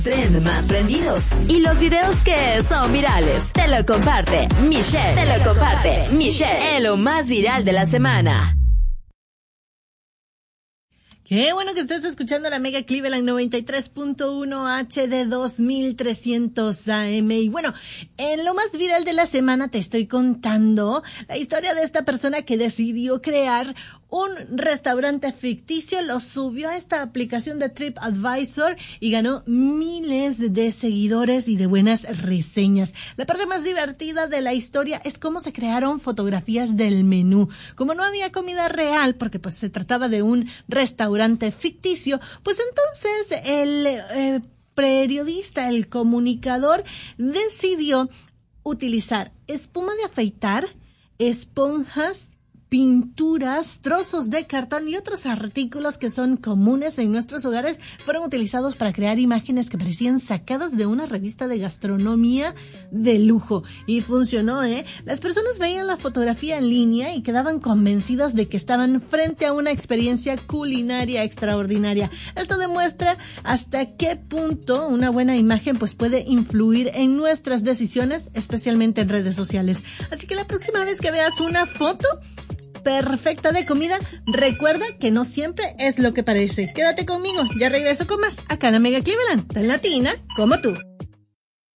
Trend más prendidos y los videos que son virales. Te lo comparte Michelle en lo más viral de la semana. Qué bueno que estés escuchando la Mega Cleveland 93.1 HD 2300 AM. Y bueno, en lo más viral de la semana te estoy contando la historia de esta persona que decidió crear un restaurante ficticio, lo subió a esta aplicación de TripAdvisor y ganó miles de seguidores y de buenas reseñas. La parte más divertida de la historia es cómo se crearon fotografías del menú. Como no había comida real, porque pues se trataba de un restaurante ficticio, pues entonces el periodista, el comunicador, decidió utilizar espuma de afeitar, esponjas, pinturas, trozos de cartón y otros artículos que son comunes en nuestros hogares fueron utilizados para crear imágenes que parecían sacadas de una revista de gastronomía de lujo. Y funcionó, ¿eh? Las personas veían la fotografía en línea y quedaban convencidas de que estaban frente a una experiencia culinaria extraordinaria. Esto demuestra hasta qué punto una buena imagen pues puede influir en nuestras decisiones, especialmente en redes sociales. Así que la próxima vez que veas una foto perfecta de comida, recuerda que no siempre es lo que parece. Quédate conmigo, ya regreso con más acá en la Mega Cleveland, tan latina como tú.